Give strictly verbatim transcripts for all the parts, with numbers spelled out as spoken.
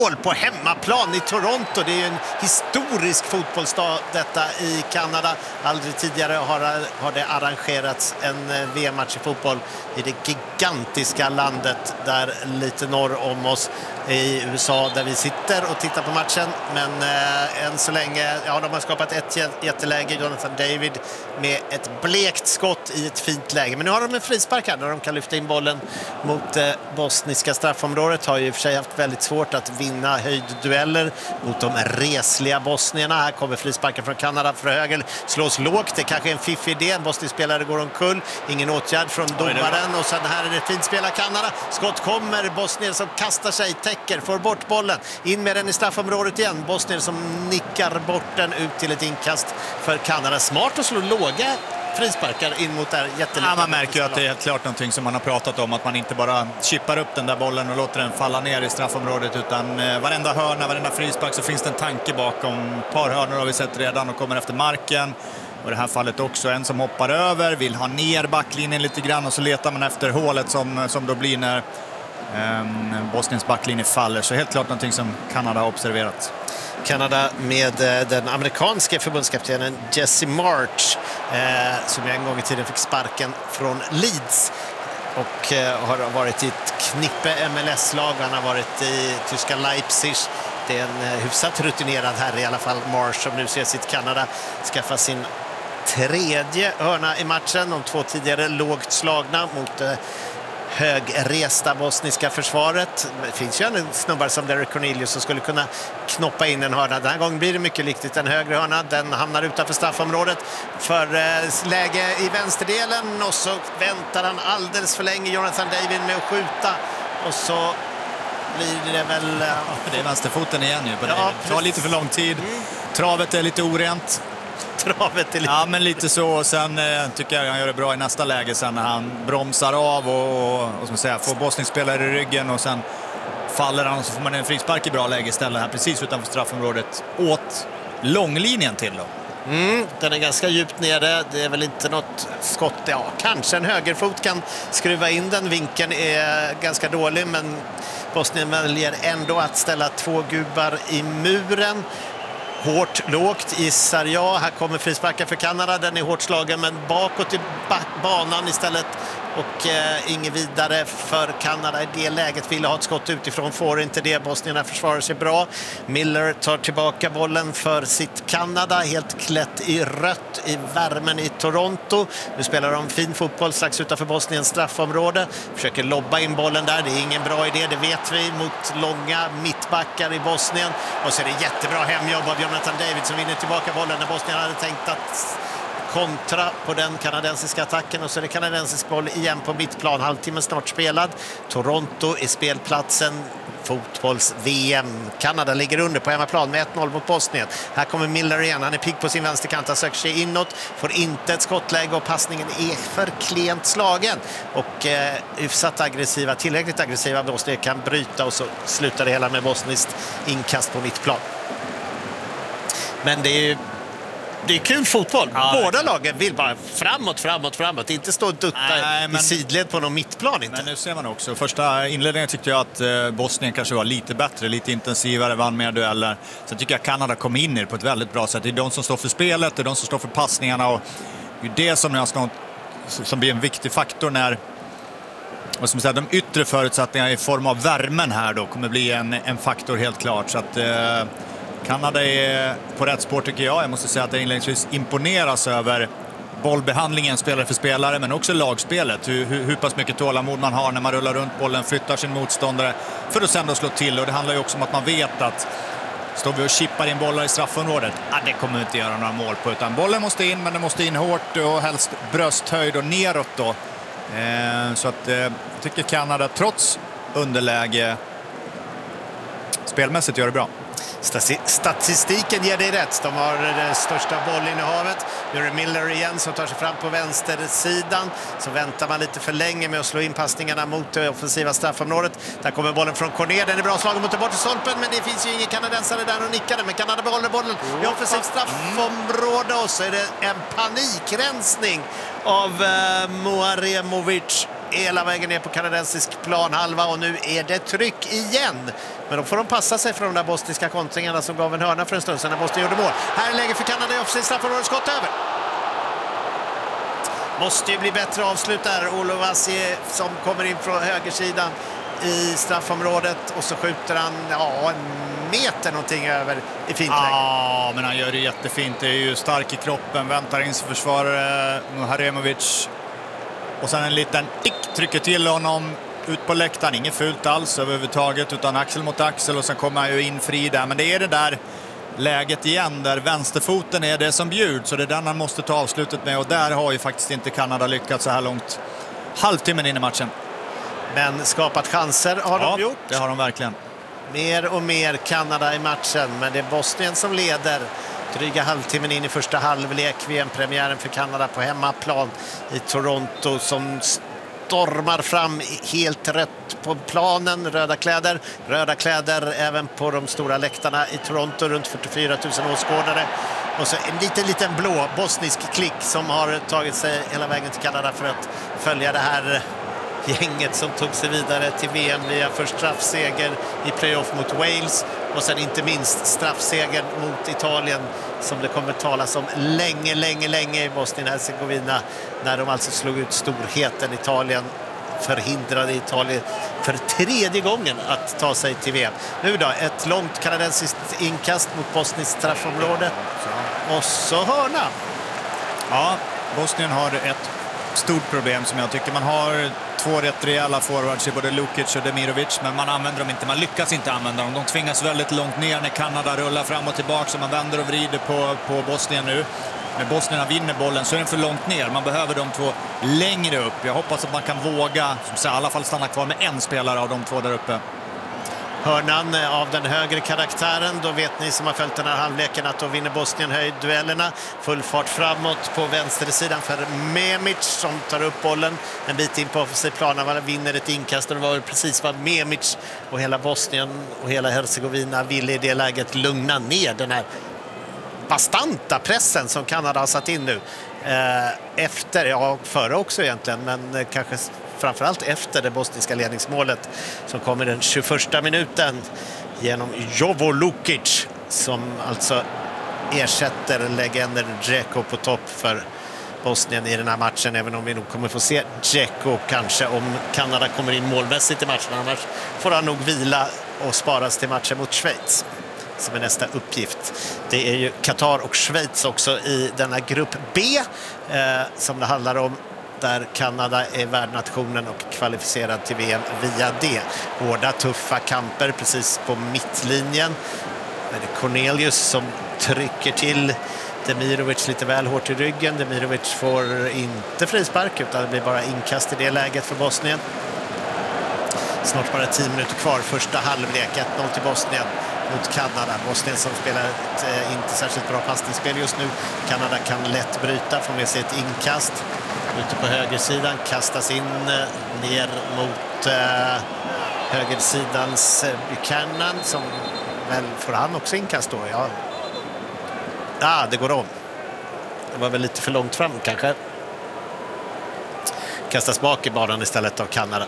På hemmaplan i Toronto. Det är ju en historisk fotbollsdag detta i Kanada. Aldrig tidigare har, har det arrangerats en V M-match i fotboll i det gigantiska landet där lite norr om oss i U S A, där vi sitter och tittar på matchen. Men eh, än så länge, ja, de har skapat ett jätteläge, Jonathan David med ett blekt skott i ett fint läge. Men nu har de en frispark här där de kan lyfta in bollen mot eh, bosniska straffområdet. Har ju i och för sig haft väldigt svårt att vinna höjddueller mot de resliga bosnierna. Här kommer frisparken från Kanada för höger. Slås lågt, det kanske är en fiffig idé. En bosnisk spelare går omkull. Ingen åtgärd från domaren. Och sen här är det fint spela Kanada. Skott kommer, Bosnien som kastar sig, täcker, får bort bollen. In med den i straffområdet igen. Bosnien som nickar bort den ut till ett inkast för Kanada. Smart att slå låga frisparkar in mot där jättelika. Ja, man märker ju att det är helt klart någonting som man har pratat om, att man inte bara chippar upp den där bollen och låter den falla ner i straffområdet, utan eh, varenda hörna, varenda frispark så finns det en tanke bakom. Ett par hörnor har vi sett redan och kommer efter marken. Och i det här fallet också en som hoppar över, vill ha ner backlinjen lite grann och så letar man efter hålet som, som då blir när eh, Bosniens backlinje faller. Så helt klart någonting som Kanada har observerat. Kanada med den amerikanska förbundskaptenen Jesse March eh, som en gång i tiden fick sparken från Leeds och eh, har varit i ett knippe M L S-lag. Han har varit i tyska Leipzig. Det är en eh, hyfsat rutinerad här i alla fall, March, som nu ser sitt Kanada skaffa sin tredje hörna i matchen. De två tidigare lågt slagna mot eh, högresta bosniska försvaret. Det finns ju en snubbar som Derek Cornelius som skulle kunna knoppa in en hörna. Den här gången blir det mycket riktigt en högre hörna. Den hamnar utanför straffområdet för eh, läge i vänsterdelen och så väntar han alldeles för länge, Jonathan David, med att skjuta. Och så blir det väl... Ja, det är vänsterfoten igen ju på det. Ja, det tar lite för lång tid. Mm. Travet är lite orent. Travet är lite... Ja, men lite så. Och sen eh, tycker jag han gör det bra i nästa läge sen när han bromsar av och, och, och som säga, får bosniskspelare i ryggen och sen faller han och så får man en frispark i bra läge istället här precis utanför straffområdet åt långlinjen till då. Mm, den är ganska djupt nere. Det är väl inte något skott. Ja, kanske en högerfot kan skruva in den. Vinkeln är ganska dålig, men Bosnien väljer ändå att ställa två gubbar i muren. Hårt lågt gissar jag. Här kommer frisparken för Kanada. Den är hårt slagen men bakåt i banan istället. Och eh, inget vidare för Kanada i det läget. Vill ha ett skott utifrån, får inte det. Bosnierna försvarar sig bra. Miller tar tillbaka bollen för sitt Kanada. Helt klätt i rött i värmen i Toronto. Nu spelar de fin fotboll strax utanför Bosniens straffområde. Försöker lobba in bollen där. Det är ingen bra idé, det vet vi, mot långa mittbackar i Bosnien. Och så är det jättebra hemjobb av Jonathan David som vinner tillbaka bollen när Bosnien hade tänkt att kontra på den kanadensiska attacken. Och så är det kanadensisk boll igen på mittplan. Halvtimmen snart spelad. Toronto är spelplatsen. Fotbolls-V M. Kanada ligger under på hemmaplan med ett noll mot Bosnien. Här kommer Miller igen. Han är pigg på sin vänsterkant. Han söker sig inåt. Får inte ett skottläge och passningen är för klent slagen. Och eh, utsatt aggressiva, tillräckligt aggressiva Bosnien kan bryta och så slutar det hela med bosniskt inkast på mittplan. Men det är ju Det är kul fotboll. Ja, båda lagen vill bara framåt, framåt, framåt. Inte stå och dutta Nej, men, i sidled på någon mittplan. Inte. Men nu ser man också. Första inledningen tyckte jag att eh, Bosnien kanske var lite bättre, lite intensivare, vann mer dueller. Sen tycker jag Kanada kom in i det på ett väldigt bra sätt. Det är de som står för spelet, det är de som står för passningarna. Och det är det som, jag ska, som blir en viktig faktor när och som säger, de yttre förutsättningarna i form av värmen här då kommer bli en, en faktor helt klart. Så att... Eh, Kanada är på rätt spår tycker jag. Jag måste säga att jag inledningsvis imponeras över bollbehandlingen spelare för spelare, men också lagspelet. Hur, hur, hur pass mycket tålamod man har när man rullar runt bollen, flyttar sin motståndare för att sen då slå till. Och det handlar ju också om att man vet att står vi och chippar in bollar i straffområdet, ah, det kommer inte göra några mål på. Utan bollen måste in, men den måste in hårt och helst brösthöjd och neråt då. Eh, så att eh, jag tycker Kanada trots underläge spelmässigt gör det bra. Statistiken ger dig rätt. De har det största bollinnehavet. Nu är det Miller igen som tar sig fram på vänstersidan. Så väntar man lite för länge med att slå in passningarna mot det offensiva straffområdet. Där kommer bollen från Cornet. Den är bra slagen mot den bortre stolpen, men det finns ju ingen kanadensare där och nickade. Men Kanada behåller bollen i offensivt straffområde och så är det en panikrensning av uh, Moaremovic hela vägen ner på kanadensisk planhalva och nu är det tryck igen. Men då får de passa sig för de där bosniska kontringarna som gav en hörna för en stund sedan när Bosnien gjorde mål. Här är läge för Kanada i offside, straffområdet, skott över. Måste ju bli bättre avslut där. Olovasie som kommer in från högersidan i straffområdet och så skjuter han ja, en meter någonting över i fint läge. Ja, men han gör det jättefint. Det är ju stark i kroppen, väntar in sig försvarare Muharemovic. Och sen en liten tick trycker till honom ut på läktaren. Inget fult alls överhuvudtaget utan axel mot axel och sen kommer han ju in fri där. Men det är det där läget igen där vänsterfoten är det som bjuds. Så det är den han måste ta avslutet med och där har ju faktiskt inte Kanada lyckats så här långt. Halvtimmen in i matchen. Men skapat chanser har ja, de gjort. Det har de verkligen. Mer och mer Kanada i matchen, men det är Bosnien som leder. Dryga halvtimmen in i första halvlek. V M-premiären för Kanada på hemmaplan i Toronto som stormar fram helt rätt på planen. Röda kläder, röda kläder även på de stora läktarna i Toronto, runt fyrtiofyra tusen åskådare. Och så en liten, liten blå bosnisk klick som har tagit sig hela vägen till Kanada för att följa det här gänget som tog sig vidare till V M via först straffseger i playoff mot Wales och sen inte minst straffseger mot Italien som det kommer talas om länge, länge, länge i Bosnien-Hercegovina när de alltså slog ut storheten Italien, förhindrade Italien för tredje gången att ta sig till V M. Nu då, ett långt kanadensiskt inkast mot Bosniens straffområde och så hörna. Ja, Bosnien har ett stort problem som jag tycker man har två rätt rejäla forwards i både Lukic och Demirovic, men man använder dem inte, man lyckas inte använda dem. De tvingas väldigt långt ner när Kanada rullar fram och tillbaka så man vänder och vrider på, på Bosnien nu. När Bosnien vinner bollen så är den för långt ner. Man behöver de två längre upp. Jag hoppas att man kan våga som säger, i alla fall stanna kvar med en spelare av de två där uppe. Hörnan av den högre karaktären, då vet ni som har följt den här halvleken att då vinner Bosnien höjdduellerna. Full fart framåt på vänstersidan för Memic som tar upp bollen en bit in på offensiv plan, vinner ett inkast och det var precis vad Memic och hela Bosnien och hela Hercegovina ville i det läget lugna ner den här bastanta pressen som Kanada har satt in nu. Efter, ja före också egentligen, men kanske framförallt efter det bosniska ledningsmålet som kommer den tjugoförsta minuten genom Jovo Lukic som alltså ersätter legenden Dzeko på topp för Bosnien i den här matchen, även om vi nog kommer få se Dzeko kanske om Kanada kommer in målmässigt i matchen, annars får han nog vila och sparas till matchen mot Schweiz som är nästa uppgift. Det är ju Qatar och Schweiz också i denna grupp B eh, som det handlar om, där Kanada är värdnationen och kvalificerad till V M via det. Hårda, tuffa kamper precis på mittlinjen. Det är Cornelius som trycker till Demirovic lite väl hårt i ryggen. Demirovic får inte frispark utan det blir bara inkast i det läget för Bosnien. Snart bara tio minuter kvar, första halvlek, ett noll till Bosnien mot Kanada. Bosnien som spelar ett eh, inte särskilt bra passningsspel just nu. Kanada kan lätt bryta, får med sig ett inkast ute på högersidan, kastas in eh, ner mot eh, högersidans eh, Buchanan som väl får han också inkast då. Ja, ah, det går om. Det var väl lite för långt fram kanske. Kastas bak i banan istället av Kanada.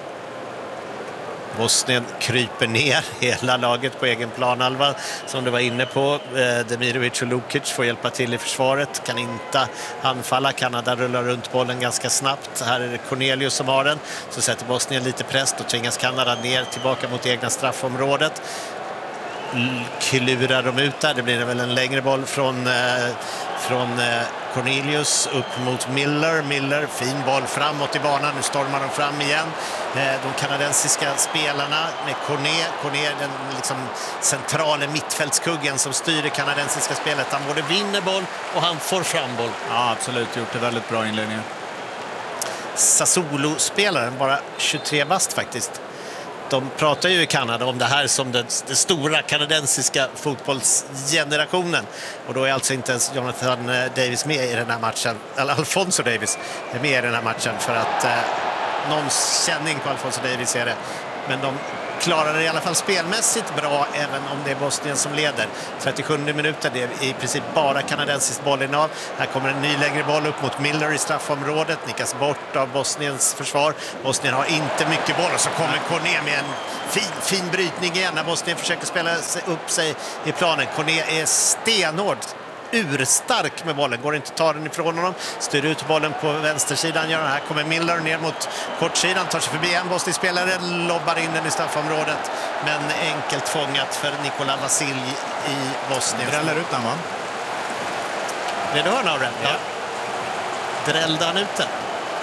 Bosnien kryper ner hela laget på egen planhalva som du var inne på. Demirovic och Lukic får hjälpa till i försvaret, kan inte anfalla. Kanada rullar runt bollen ganska snabbt. Här är det Cornelius som har den, så sätter Bosnien lite press och tvingas Kanada ner tillbaka mot egna straffområdet. Klurar de ut där, det blir väl en längre boll från, eh, från eh, Cornelius upp mot Miller. Miller, fin boll framåt i banan, nu stormar de fram igen. Eh, de kanadensiska spelarna med Corné, Corné den liksom centrala mittfältskuggen som styr det kanadensiska spelet. Han både vinner boll och han får fram boll. Ja, absolut, gjort det väldigt bra inledning. Sassuolo-spelaren, bara tjugotre bast faktiskt. De pratar ju i Kanada om det här som den, den stora kanadensiska fotbollsgenerationen. Och då är alltså inte ens Jonathan Davis med i den här matchen. Eller Alfonso Davis är med i den här matchen för att eh, någon känning på Alfonso Davis är det. Men de klarar det i alla fall spelmässigt bra, även om det är Bosnien som leder. trettiosjunde minuten, det är i princip bara kanadensiskt bollinnehav. Här kommer en ny längre boll upp mot Miller i straffområdet, nickas bort av Bosniens försvar. Bosnien har inte mycket boll och så kommer Cornet med en fin, fin brytning igen när Bosnien försöker spela upp sig i planen. Cornet är stenhård, urstark med bollen, går inte att ta den ifrån honom, styr ut bollen på vänstersidan, gör den här, kommer Miller ner mot kortsidan, tar sig förbi en Bosnien-spelare, lobbar in den i straffområdet, men enkelt fångat för Nikola Vasilj i Bosnien. Dräller ut den, va? Det du hör nu, Rätt? Ja. Drällde han ut den?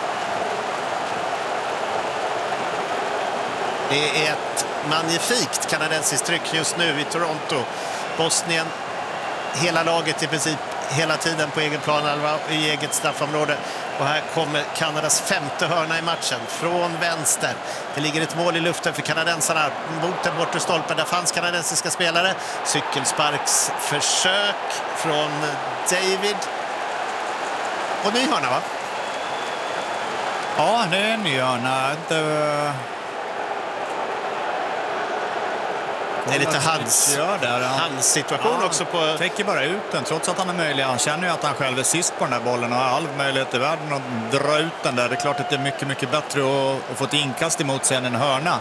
Det är ett magnifikt kanadensiskt tryck just nu i Toronto. Bosnien, hela laget i princip hela tiden på egen plan i eget straffområde. Och här kommer Kanadas femte hörna i matchen från vänster. Det ligger ett mål i luften för kanadensarna mot den bortre stolpen. Där fanns kanadensiska spelare. Cykelsparksförsök från David. Och ny hörna, va? Ja, det är en ny hörna. Det... Det är lite hands, hans situation ja, också på... Täcker bara ut den, trots att han är möjlig. Han känner ju att han själv är sist på den där bollen och har all möjlighet i världen att dra ut den där. Det är klart att det är mycket, mycket bättre att, att få ett inkast emot sig än en hörna.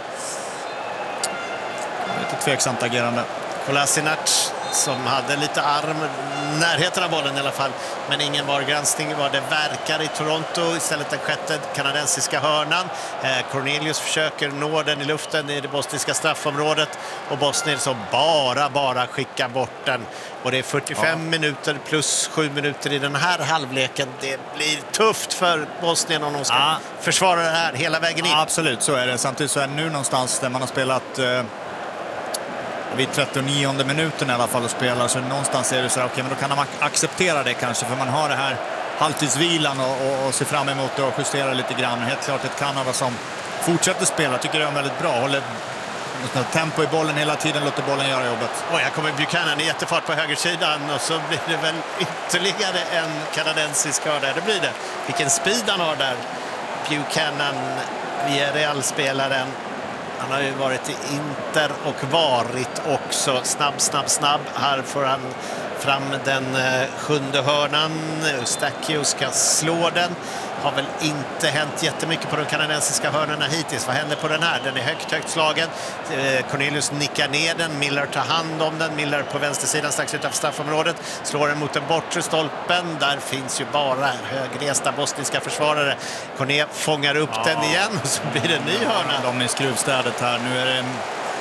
Lite tveksamt agerande. Kolasinac som hade lite arm, närheten av bollen i alla fall, men ingen VAR-granskning vad det verkar i Toronto. Istället den sjätte kanadensiska hörnan. Eh, Cornelius försöker nå den i luften i det bosniska straffområdet och Bosnien som bara, bara skickar bort den. Och det är fyrtiofem ja. minuter plus sju minuter i den här halvleken. Det blir tufft för Bosnien om de ska ja. försvara det här hela vägen in. Ja, absolut, så är det. Samtidigt så är det nu någonstans där man har spelat... Eh... vid trettionionde minuten i alla fall och spelar, så någonstans är det så här, okej, men då kan man acceptera det kanske, för man har det här halvtidsvilan och, och, och ser fram emot det och justerar lite grann. Helt klart ett Kanada som fortsätter spela, tycker det är väldigt bra, håller tempo i bollen hela tiden, låter bollen göra jobbet. Och jag kommer Buchanan i jättefart på högersidan och så blir det väl ytterligare en kanadensisk hörda. Det blir det. Vilken speed han har där. Buchanan, Villarreal-spelaren. Han har ju varit i Inter och varit också snabb, snabb, snabb. Här får han fram den eh, sjunde hörnan. Eustáquio ska slå den. Har väl inte hänt jättemycket på de kanadensiska hörnorna hittills. Vad händer på den här? Den är högt, högt slagen. Eh, Cornelius nickar ner den. Miller tar hand om den. Miller på vänstersidan strax utanför straffområdet. Slår den mot den bortre stolpen. Där finns ju bara högresta bosniska försvarare. Cornet fångar upp ja. den igen och så blir det en ny hörna. De är i skruvstädet här. Nu är det...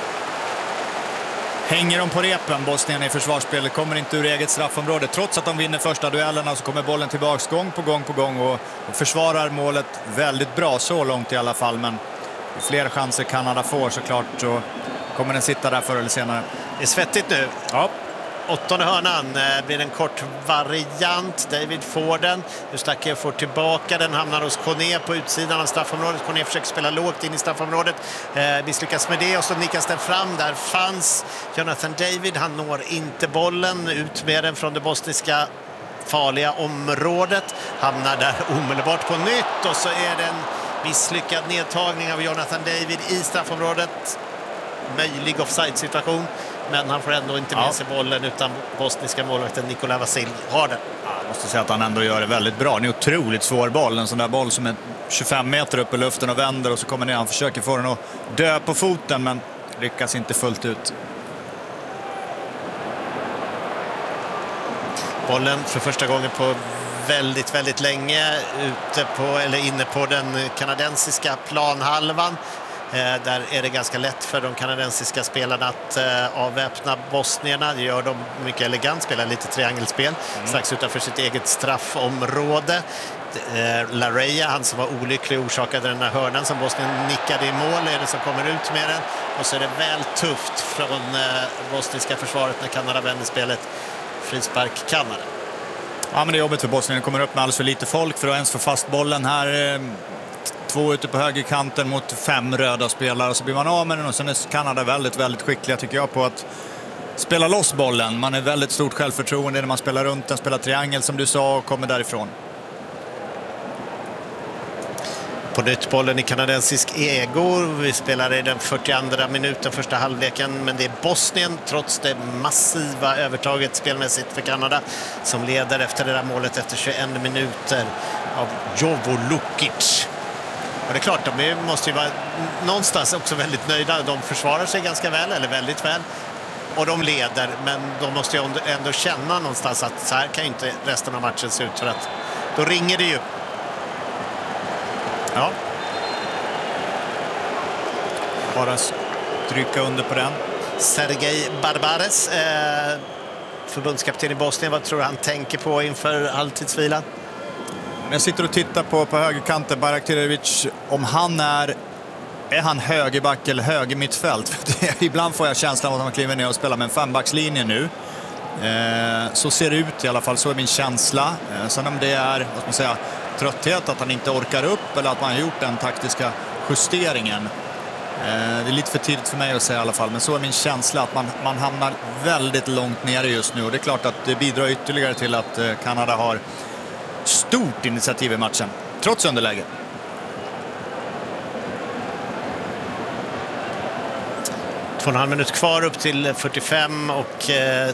Hänger de på repen, Bosnien i försvarsspelet, kommer inte ur eget straffområde. Trots att de vinner första duellerna så kommer bollen tillbaks gång på gång på gång och, och försvarar målet väldigt bra så långt i alla fall. Men fler chanser Kanada får såklart, så kommer den sitta där förr eller senare. Det är svettigt nu. Ja. Åttonde hörnan eh, blir en kort variant. David får den. Eustáquio får tillbaka den. Hamnar hos Cornet på utsidan av straffområdet. Cornet försöker spela lågt in i straffområdet. Eh, misslyckas med det och så nickas den fram. Där fanns Jonathan David. Han når inte bollen. Ut med den från det bosniska farliga området. Hamnar där omedelbart på nytt. Och så är det en misslyckad nedtagning av Jonathan David i straffområdet. Möjlig offside-situation. Men han får ändå inte med ja. sig bollen, utan bosniska målvakten Nikola Vasilj har den. Jag måste säga att han ändå gör det väldigt bra. Det är en otroligt svår boll. En sån där boll som är tjugofem meter upp i luften och vänder och så kommer ner. Han försöker få den att dö på foten men lyckas inte fullt ut. Bollen för första gången på väldigt, väldigt länge ute på, eller inne på den kanadensiska planhalvan. Eh, där är det ganska lätt för de kanadensiska spelarna att eh, avväpna bosnierna. Det gör de mycket elegant, spelar lite triangelspel mm. strax utanför sitt eget straffområde. Eh, Lareya, han som var olycklig, orsakade den här hörnan som Bosnien nickade i mål, är det som kommer ut med den. Och så är det väl tufft från eh, bosniska försvaret när Kanada vänder spelet. Frispark Kanada. Ja, men det är jobbigt för Bosnien. Det kommer upp med alldeles för lite folk för att ens få fast bollen här. Två ute på högerkanten mot fem röda spelare, och så blir man av med den. Och sen är Kanada väldigt, väldigt skickliga tycker jag på att spela loss bollen. Man är väldigt stort självförtroende när man spelar runt den, spelar triangel som du sa och kommer därifrån. På nytt bollen i kanadensisk ego. Vi spelar i den fyrtioandra minuten, första halvleken, men det är Bosnien trots det massiva övertaget spelmässigt för Kanada som leder efter det där målet efter tjugoen minuter av Jovo Lukic. Och det är klart, de måste ju vara någonstans också väldigt nöjda. De försvarar sig ganska väl, eller väldigt väl. Och de leder, men de måste ju ändå känna någonstans att så här kan ju inte resten av matchen se ut, för att då ringer det ju. Ja. Bara trycka under på den. Sergej Barbares, eh, förbundskapten i Bosnien. Vad tror du han tänker på inför halvtidsvila? Jag sitter och tittar på, på högerkanten, Baraktirevic, om han är är han högerback eller höger mittfält. Ibland får jag känslan av att han kliver ner och spelar med en fembackslinje nu. Eh, så ser det ut i alla fall, så är min känsla. Eh, sen om det är, vad ska man säga, trötthet, att han inte orkar upp, eller att man har gjort den taktiska justeringen. Eh, det är lite för tidigt för mig att säga i alla fall, men så är min känsla att man, man hamnar väldigt långt nere just nu. Och det är klart att det bidrar ytterligare till att eh, Kanada har stort initiativ i matchen, trots underläge. Två och en halv minut kvar upp till fyrtiofem och eh,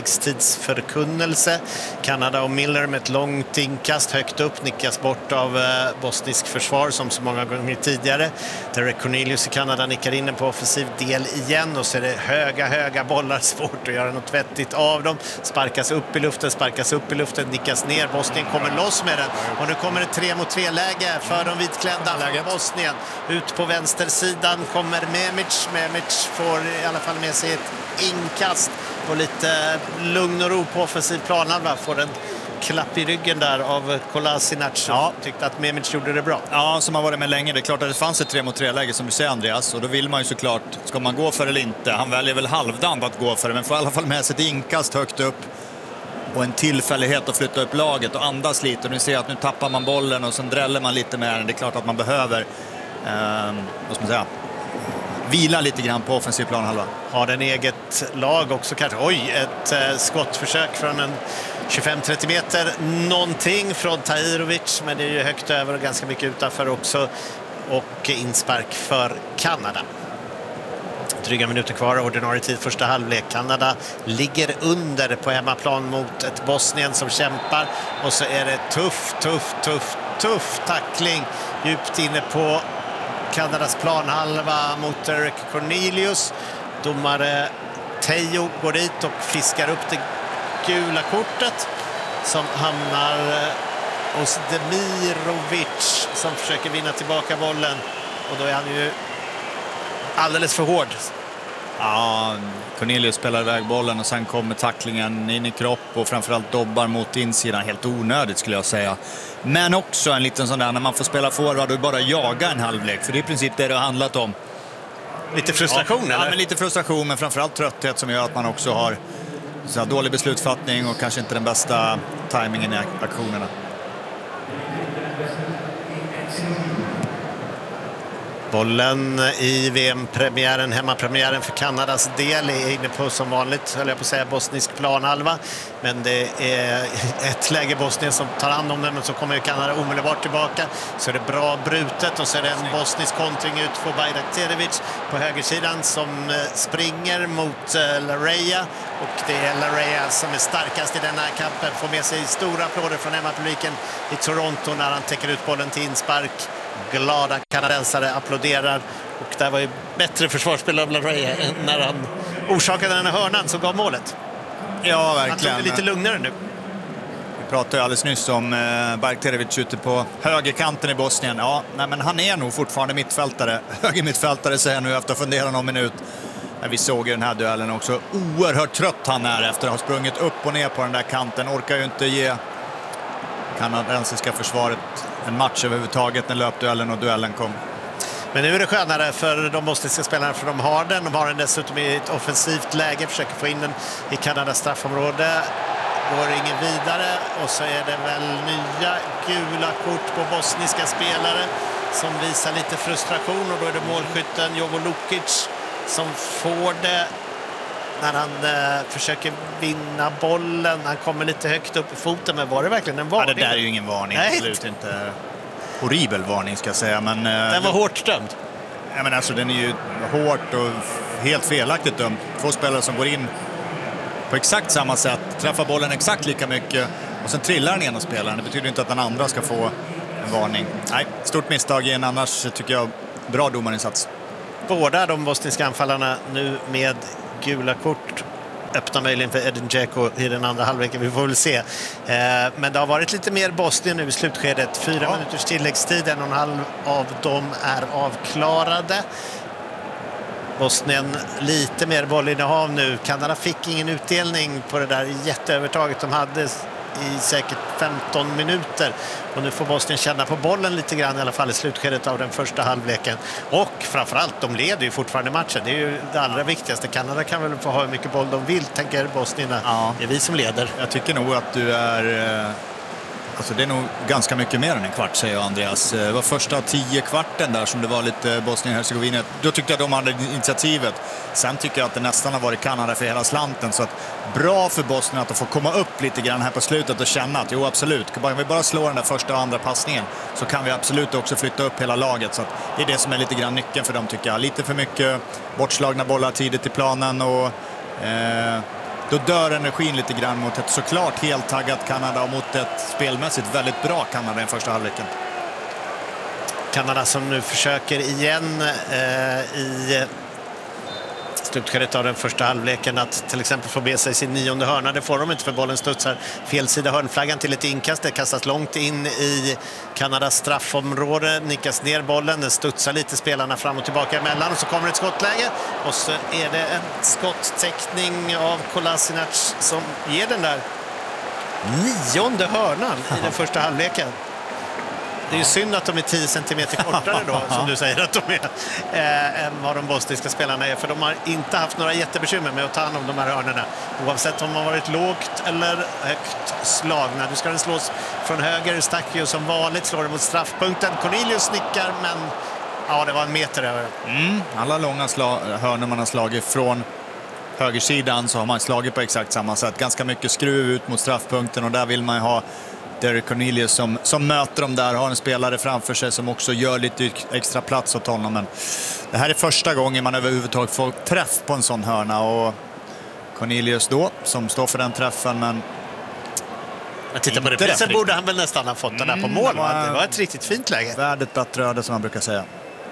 tilläggstidsförkunnelse. Kanada och Miller med ett långt inkast högt upp, nickas bort av eh, bosnisk försvar som så många gånger tidigare. Derek Cornelius i Kanada nickar in på offensiv del igen, och så är det höga, höga bollar, svårt att göra något vettigt av dem. Sparkas upp i luften, sparkas upp i luften, nickas ner. Bosnien kommer loss med den, och nu kommer det tre mot tre läge för de vitklädda läge. Bosnien ut på vänstersidan kommer Memic. Memic får i alla fall med sig ett inkast och lite lugn och ro på offensiv planhalva. Får en klapp i ryggen där av Kolasinac, ja. Tyckte att Memic gjorde det bra. Ja, som har varit med länge. Det är klart att det fanns ett tre mot tre läge som du säger, Andreas, och då vill man ju såklart, ska man gå för eller inte? Han väljer väl halvdant att gå för det, men får i alla fall med sig ett inkast högt upp och en tillfällighet att flytta upp laget och andas lite. Och nu ser jag att nu tappar man bollen och sen dräller man lite med den. Det är klart att man behöver eh, vad ska man säga, vila lite grann på offensiv planhalva. Har den eget lag också kanske. Oj, ett eh, skottförsök från en tjugofem trettio meter. Någonting från Tahirovic, men det är ju högt över och ganska mycket utanför också. Och inspark för Kanada. Dryga minuter kvar, ordinarie tid första halvlek. Kanada ligger under på hemmaplan mot ett Bosnien som kämpar. Och så är det tuff, tuff, tuff, tuff tackling djupt inne på Kanadas planhalva mot Derek Cornelius. Domare Teo går dit och fiskar upp det gula kortet som hamnar hos Demirovic som försöker vinna tillbaka bollen. Och då är han ju alldeles för hård. Ja, Cornelius spelar iväg bollen och sen kommer tacklingen in i kropp och framförallt dobbar mot insidan. Helt onödigt skulle jag säga. Men också en liten sån där när man får spela forward och bara jaga en halvlek. För det är i princip det det har handlat om. Lite frustration, ja, eller? Ja, men lite frustration, men framförallt trötthet som gör att man också har så här dålig beslutsfattning och kanske inte den bästa tajmingen i aktionerna. Bollen i V M-premiären, hemmapremiären för Kanadas del, är inne på som vanligt, höll jag på att säga, bosnisk planhalva. Men det är ett läge Bosnien som tar hand om den, men så kommer ju Kanada omedelbart tillbaka. Så är det bra brutet och så är det en bosnisk kontring ut för Bajdaktirevic på högersidan som springer mot Lareja. Och det är Lareja som är starkast i den här kampen. Får med sig stora applåder från hemmapubliken i Toronto när han täcker ut bollen till inspark. Glada kanadensare applåderar, och där var ju bättre försvarsspel av Lareja än när han orsakade den här hörnan som gav målet. Ja, verkligen. Han tog det lite lugnare nu. Vi pratade ju alldeles nyss om eh, Baraktirevic ute på högerkanten i Bosnien. Ja, nej, men han är nog fortfarande mittfältare. Höger mittfältare säger jag nu efter att ha funderat någon minut. Men vi såg ju den här duellen också. Oerhört trött han är efter att ha sprungit upp och ner på den där kanten. Orkar ju inte ge kanadensiska försvaret en match överhuvudtaget när löpduellen och duellen kom. Men nu är det skönare för de bosniska spelarna, för de har den. De har den dessutom i ett offensivt läge, försöker få in den i Kanadas straffområde. Går ingen vidare, och så är det väl nya gula kort på bosniska spelare som visar lite frustration, och då är det målskytten Jovo Lukic som får det när han eh, försöker vinna bollen. Han kommer lite högt upp i foten, men var det verkligen en varning? Ja, det där är ju ingen varning. Nej. Absolut inte. horribel varning ska jag säga. Men, den var hårt dömd. Ja, men alltså, den är ju hårt och helt felaktigt dömd. Två spelare som går in på exakt samma sätt, träffar bollen exakt lika mycket och sen trillar den ena spelaren. Det betyder inte att den andra ska få en varning. Nej, stort misstag igen, annars tycker jag bra domarinsats. Båda de bosniska anfallarna nu med gula kort öppnar möjligen för Edin Dzeko i den andra halvleken. Vi får väl se. Eh, men det har varit lite mer Bosnien nu i slutskedet. Fyra ja. minuters tilläggstid, en och en halv av dem är avklarade. Bosnien lite mer bollinnehav nu. Kanada fick ingen utdelning på det där jätteövertaget de hade i säkert femton minuter. Och nu får Bosnien känna på bollen lite grann i alla fall i slutskedet av den första halvleken. Och framförallt, de leder ju fortfarande matchen. Det är ju det allra viktigaste. Kanada kan väl få ha hur mycket boll de vill, tänker Bosnierna. Ja. Det är vi som leder. Jag tycker nog att du är... Alltså det är nog ganska mycket mer än en kvart, säger Andreas. Det var första tio kvarten där som det var lite Bosnien-Hercegovina. Då tyckte jag de hade initiativet. Sen tycker jag att det nästan har varit Kanada för hela slanten. Så att bra för Bosnien att få komma upp lite grann här på slutet och känna att jo, absolut, kan vi bara slå den där första och andra passningen så kan vi absolut också flytta upp hela laget. Så att det är det som är lite grann nyckeln för dem, tycker jag. Lite för mycket bortslagna bollar tidigt i planen och... Eh, Då dör energin lite grann mot ett såklart helt taggat Kanada och mot ett spelmässigt väldigt bra Kanada i första halvleken. Kanada som nu försöker igen eh, i slutskedet av den första halvleken att till exempel få med sig sin nionde hörna. Det får de inte för bollen studsar fel sida hörnflaggan till ett inkast. Det kastas långt in i Kanadas straffområde. Nickas ner bollen. Den studsar lite spelarna fram och tillbaka emellan. Och så kommer ett skottläge. Och så är det en skottteckning av Kolasinac som ger den där nionde hörnan i den första halvleken. Det är ju synd att de är tio centimeter kortare då, som du säger att de är, eh, än vad de bosniska spelarna är. För de har inte haft några jättebekymmer med att ta hand om de här hörnorna. Oavsett om de har varit lågt eller högt slagna. Nu ska den slås från höger. Stakio som vanligt slår den mot straffpunkten. Cornelius nickar, men ja, det var en meter över. Mm, alla långa slag- hörnor man har slagit från högersidan så har man slagit på exakt samma sätt. Ganska mycket skruv ut mot straffpunkten och där vill man ju ha Derek Cornelius som, som möter dem där, har en spelare framför sig som också gör lite extra plats åt honom. Men det här är första gången man överhuvudtaget får träff på en sån hörna och Cornelius då, som står för den träffen, men jag tittar på det, sen borde han väl nästan ha fått den där på mål. Mm, det var ett riktigt fint läge. Värdet bättre öde, som man brukar säga.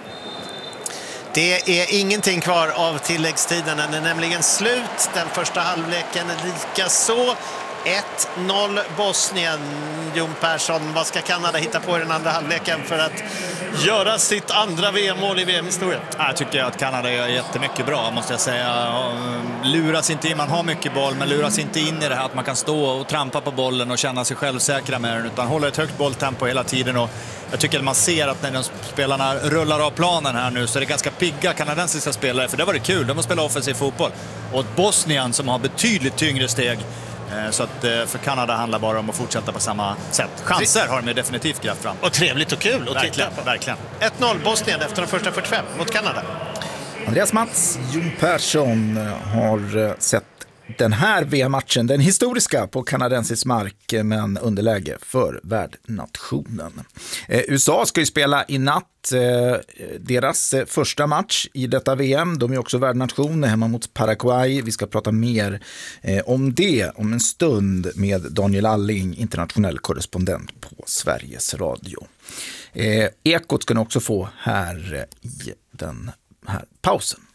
Det är ingenting kvar av tilläggstiden. Den är nämligen slut. Den första halvleken lika så. ett noll Bosnien. Jon Persson, vad ska Kanada hitta på i den andra halvleken för att göra sitt andra V M-mål i V M-historien? Jag tycker att Kanada gör jättemycket bra, måste jag säga. Luras inte in, man har mycket boll, men luras inte in i det här att man kan stå och trampa på bollen och känna sig självsäkra med den, utan håller ett högt bolltempo hela tiden. Och jag tycker att man ser att när de spelarna rullar av planen här nu så är det ganska pigga kanadensiska spelare, för det var det kul, de har spelat offensiv fotboll. Och Bosnien som har betydligt tyngre steg. Så att för Kanada handlar bara om att fortsätta på samma sätt. Chanser har de definitivt grävt fram. Och trevligt och kul att verkligen, titta på. Verkligen. ett noll Bosnien efter de första fyrtiofem mot Kanada. Andreas Mats, Jon Persson har sett den här V M-matchen, den historiska på kanadensisk mark, men underläge för värdnationen. Eh, U S A ska ju spela i natt eh, deras eh, första match i detta V M. De är också värdnation hemma mot Paraguay. Vi ska prata mer eh, om det om en stund med Daniel Alling, internationell korrespondent på Sveriges Radio. Eh, Ekot ska ni också få här i den här pausen.